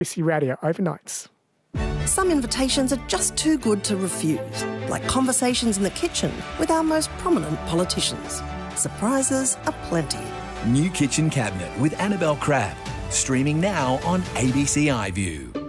ABC Radio Overnights. Some invitations are just too good to refuse, like conversations in the kitchen with our most prominent politicians. Surprises aplenty. New Kitchen Cabinet with Annabelle Crabb. Streaming now on ABC iView.